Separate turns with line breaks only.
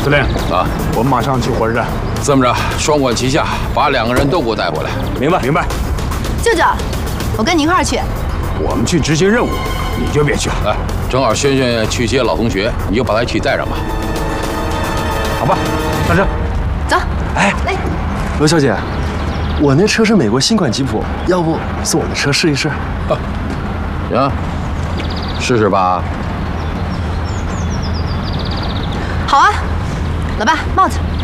司令啊，我们马上去火车站。
这么着，双管齐下，把2个人都给我带回来。
明白，明白。
舅舅，我跟你一块儿去。
我们去执行任务，你就别去了。
哎，正好轩轩去接老同学，你就把他一起带上吧。
好吧，上车。
走。
哎，
来，
罗小姐，我那车是美国新款吉普，要不送我的车试一试？
行，试试吧。
好啊，老爸，帽子。